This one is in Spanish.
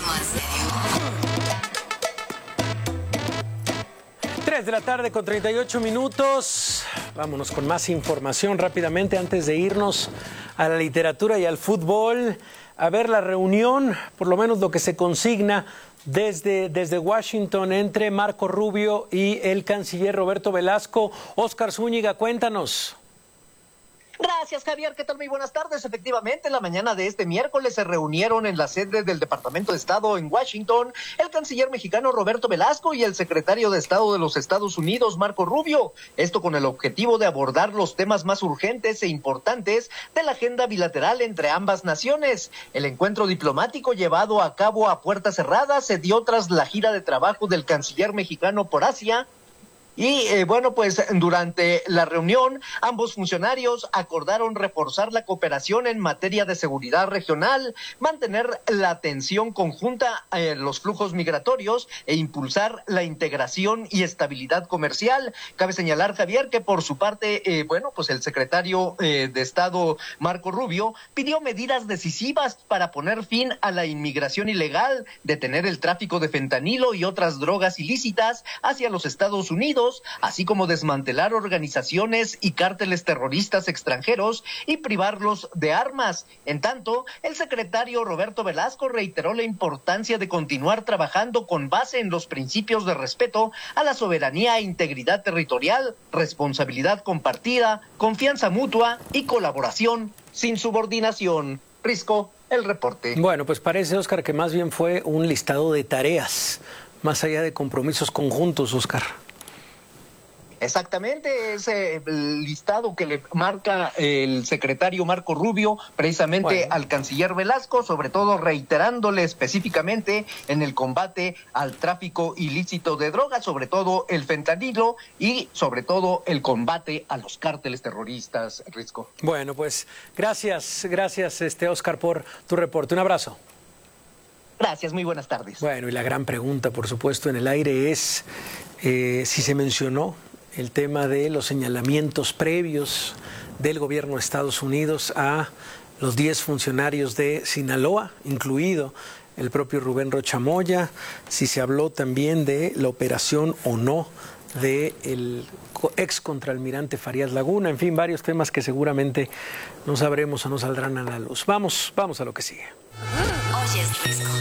más serio. 3 de la tarde con 38 minutos. Vámonos con más información rápidamente antes de irnos a la literatura y al fútbol. A ver la reunión, por lo menos lo que se consigna desde Washington entre Marco Rubio y el canciller Roberto Velasco. Óscar Zúñiga, cuéntanos. Gracias, Javier. ¿Qué tal? Muy buenas tardes. Efectivamente, en la mañana de este miércoles se reunieron en la sede del Departamento de Estado en Washington el canciller mexicano Roberto Velasco y el secretario de Estado de los Estados Unidos, Marco Rubio. Esto con el objetivo de abordar los temas más urgentes e importantes de la agenda bilateral entre ambas naciones. El encuentro diplomático llevado a cabo a puertas cerradas se dio tras la gira de trabajo del canciller mexicano por Asia. Y pues durante la reunión ambos funcionarios acordaron reforzar la cooperación en materia de seguridad regional, mantener la atención conjunta en los flujos migratorios e impulsar la integración y estabilidad comercial. Cabe señalar, Javier, que por su parte, el secretario de Estado Marco Rubio pidió medidas decisivas para poner fin a la inmigración ilegal, detener el tráfico de fentanilo y otras drogas ilícitas hacia los Estados Unidos, así como desmantelar organizaciones y cárteles terroristas extranjeros y privarlos de armas. En tanto, el secretario Roberto Velasco reiteró la importancia de continuar trabajando con base en los principios de respeto a la soberanía e integridad territorial, responsabilidad compartida, confianza mutua y colaboración sin subordinación. Risco, el reporte. Bueno, pues parece, Óscar, que más bien fue un listado de tareas, más allá de compromisos conjuntos, Óscar. Exactamente, ese listado que le marca el secretario Marco Rubio precisamente al canciller Velasco, sobre todo reiterándole específicamente en el combate al tráfico ilícito de drogas, sobre todo el fentanilo y sobre todo el combate a los cárteles terroristas, Risco. Bueno, pues gracias, Óscar, por tu reporte. Un abrazo. Gracias, muy buenas tardes. Bueno, y la gran pregunta, por supuesto, en el aire es si se mencionó el tema de los señalamientos previos del gobierno de Estados Unidos a los 10 funcionarios de Sinaloa, incluido el propio Rubén Rocha Moya, si se habló también de la operación o no del ex contraalmirante Farías Laguna, en fin, varios temas que seguramente no sabremos o no saldrán a la luz. Vamos a lo que sigue. Oye, Risco.